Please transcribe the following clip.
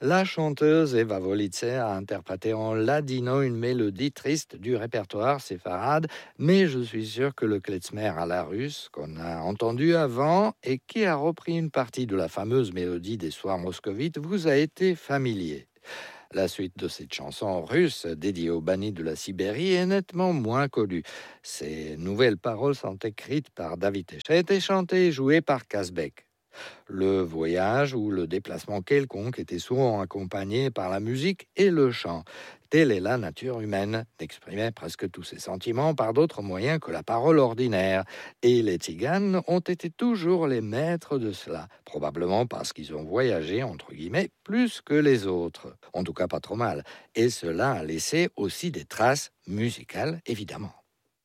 La chanteuse Eva Volice a interprété en ladino une mélodie triste du répertoire séfarade, mais je suis sûr que le klezmer à la russe, qu'on a entendu avant et qui a repris une partie de la fameuse mélodie des soirs moscovites, vous a été familier. La suite de cette chanson russe, dédiée aux bannis de la Sibérie, est nettement moins connue. Ces nouvelles paroles sont écrites par David Echet et chantées et jouées par Kazbek. Le voyage ou le déplacement quelconque était souvent accompagné par la musique et le chant. Telle est la nature humaine, d'exprimer presque tous ses sentiments par d'autres moyens que la parole ordinaire. Et les tziganes ont été toujours les maîtres de cela, probablement parce qu'ils ont voyagé, entre guillemets, plus que les autres. En tout cas, pas trop mal. Et cela a laissé aussi des traces musicales, évidemment.